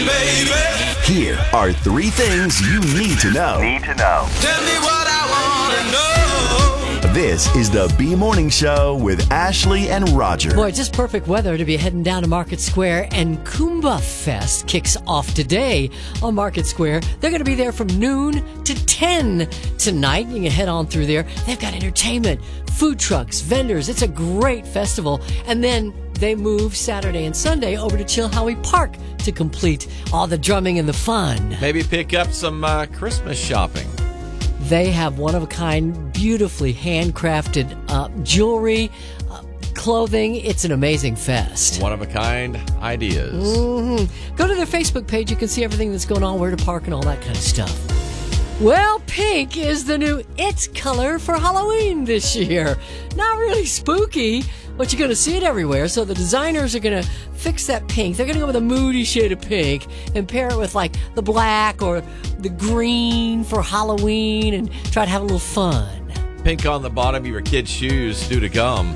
Here are 3 things you need to know. Tell me what I want to know. This is the B-Morning Show with Ashley and Roger. Boy, just perfect weather to be heading down to Market Square, and Kumbha Fest kicks off today on Market Square. They're going to be there from noon to 10 tonight. You can head on through there. They've got entertainment, food trucks, vendors. It's a great festival. And then they move Saturday and Sunday over to Chilhowie Park to complete all the drumming and the fun. Maybe pick up some Christmas shopping. They have one-of-a-kind, beautifully handcrafted jewelry, clothing. It's an amazing fest. One-of-a-kind ideas. Mm-hmm. Go to their Facebook page. You can see everything that's going on, where to park, and all that kind of stuff. Well, pink is the new it color for Halloween this year. Not really spooky, but you're going to see it everywhere. So the designers are going to fix that pink. They're going to go with a moody shade of pink and pair it with like the black or the green for Halloween and try to have a little fun. Pink on the bottom of your kid's shoes due to gum.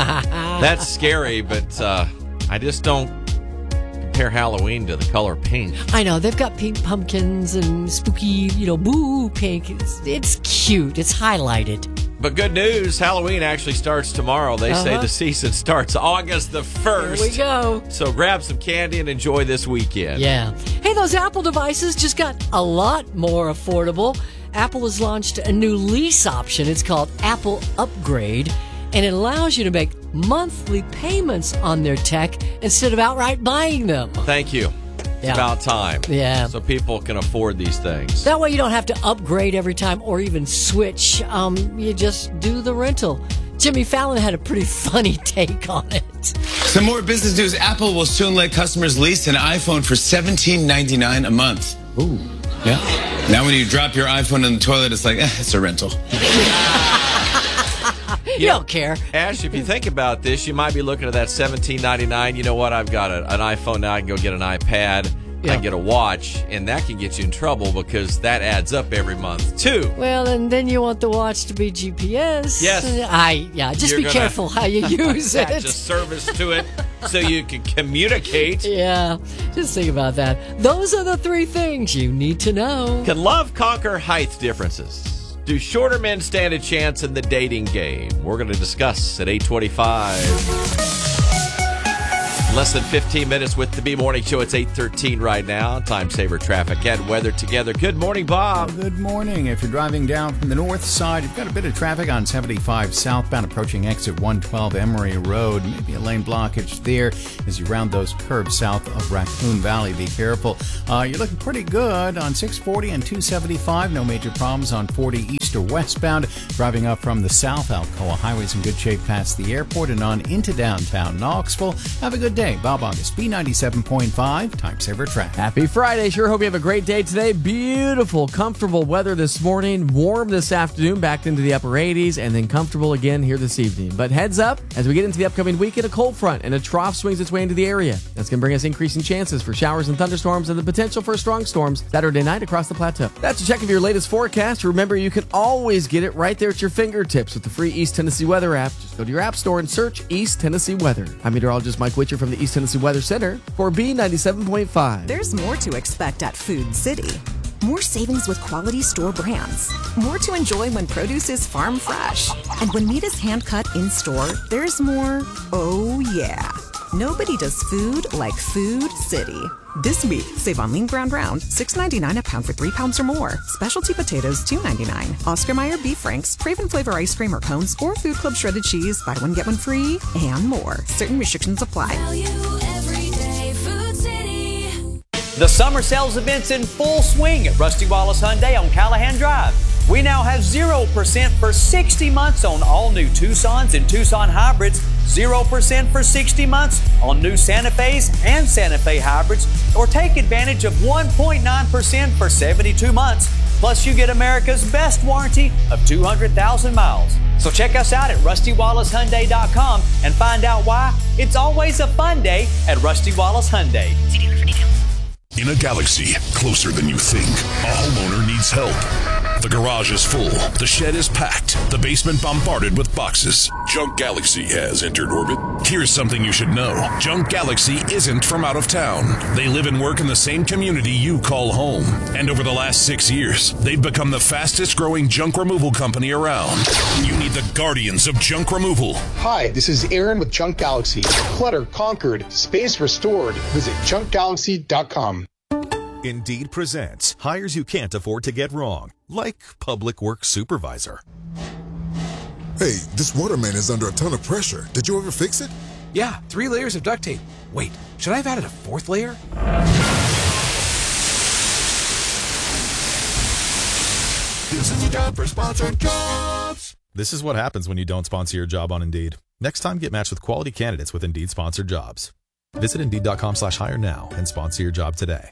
That's scary, but I just don't compare Halloween to the color pink. I know. They've got pink pumpkins and spooky, boo pink. It's cute. It's highlighted. But good news, Halloween actually starts tomorrow. They say the season starts August the 1st. Here we go. So grab some candy and enjoy this weekend. Yeah. Hey, those Apple devices just got a lot more affordable. Apple has launched a new lease option. It's called Apple Upgrade, and it allows you to make monthly payments on their tech instead of outright buying them. Thank you. It's about time. Yeah. So people can afford these things. That way you don't have to upgrade every time or even switch. You just do the rental. Jimmy Fallon had a pretty funny take on it. Some more business news. Apple will soon let customers lease an iPhone for $17.99 a month. Ooh. Yeah. Now when you drop your iPhone in the toilet, it's like, it's a rental. You don't care. Ash, if you think about this, you might be looking at that $17.99. You know what? I've got an iPhone now. I can go get an iPad. I can get a watch, and that can get you in trouble because that adds up every month, too. Well, and then you want the watch to be GPS. Yes. Just be careful how you use it. Attach a service to it so you can communicate. Yeah, just think about that. Those are the 3 things you need to know. Can love conquer height differences? Do shorter men stand a chance in the dating game? We're going to discuss at 8:25. Less than 15 minutes with the B-Morning Show. It's 8:13 right now. Time saver traffic and weather together. Good morning, Bob. Well, good morning. If you're driving down from the north side, you've got a bit of traffic on 75 southbound approaching exit 112 Emory Road. Maybe a lane blockage there as you round those curves south of Raccoon Valley. Be careful. You're looking pretty good on 640 and 275. No major problems on 40 east or westbound. Driving up from the south, Alcoa Highway's in good shape past the airport and on into downtown Knoxville. Have a good day. Bob August, B97.5, Time Saver Traffic. Happy Friday. Sure hope you have a great day today. Beautiful, comfortable weather this morning. Warm this afternoon, back into the upper 80s, and then comfortable again here this evening. But heads up, as we get into the upcoming weekend, a cold front and a trough swings its way into the area. That's going to bring us increasing chances for showers and thunderstorms and the potential for strong storms Saturday night across the plateau. That's a check of your latest forecast. Remember, you can always get it right there at your fingertips with the free East Tennessee Weather app. Just go to your app store and search East Tennessee Weather. I'm meteorologist Mike Witcher from the East Tennessee Weather Center for B97.5. There's more to expect at Food City. More savings with quality store brands. More to enjoy when produce is farm fresh. And when meat is hand-cut in-store, there's more, oh yeah. Nobody does food like Food City. This week, save on lean ground round, $6.99 a pound for 3 pounds or more. Specialty potatoes, $2.99. Oscar Mayer beef franks, Craven flavor ice cream or cones, or Food Club shredded cheese, buy one get one free, and more. Certain restrictions apply. The summer sales event's in full swing at Rusty Wallace Hyundai on Callahan Drive. We now have 0% for 60 months on all new Tucsons and Tucson hybrids, 0% for 60 months on new Santa Fe's and Santa Fe hybrids, or take advantage of 1.9% for 72 months. Plus, you get America's best warranty of 200,000 miles. So check us out at RustyWallaceHyundai.com and find out why it's always a fun day at Rusty Wallace Hyundai. See dealer for details. In a galaxy closer than you think, a homeowner needs help. The garage is full. The shed is packed. The basement bombarded with boxes. Junk Galaxy has entered orbit. Here's something you should know. Junk Galaxy isn't from out of town. They live and work in the same community you call home. And over the last 6 years, they've become the fastest growing junk removal company around. You need the guardians of junk removal. Hi, this is Aaron with Junk Galaxy. Clutter conquered, space restored. Visit junkgalaxy.com. Indeed presents hires you can't afford to get wrong, like public works supervisor. Hey, this waterman is under a ton of pressure. Did you ever fix it? Yeah, 3 layers of duct tape. Wait, should I have added a 4th layer? This is a job for sponsored jobs. This is what happens when you don't sponsor your job on Indeed. Next time, get matched with quality candidates with Indeed sponsored jobs. Visit Indeed.com/hire now and sponsor your job today.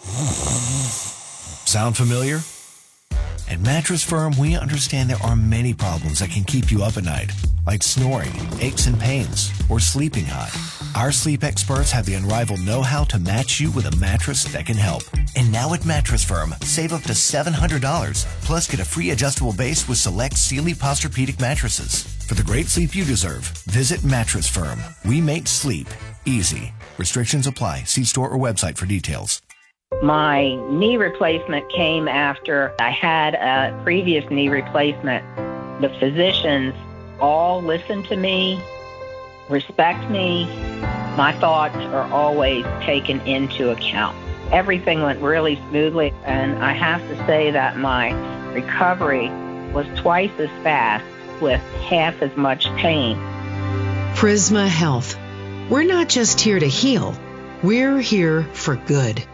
Sound familiar? At Mattress Firm, we understand there are many problems that can keep you up at night, like snoring, aches and pains, or sleeping hot. Our sleep experts have the unrivaled know-how to match you with a mattress that can help. And now at Mattress Firm, save up to $700, plus get a free adjustable base with select Sealy Posturepedic mattresses. For the great sleep you deserve, visit Mattress Firm. We make sleep easy. Restrictions apply. See store or website for details. My knee replacement came after I had a previous knee replacement. The physicians all listen to me, respect me. My thoughts are always taken into account. Everything went really smoothly, and I have to say that my recovery was twice as fast with half as much pain. Prisma Health. We're not just here to heal. We're here for good.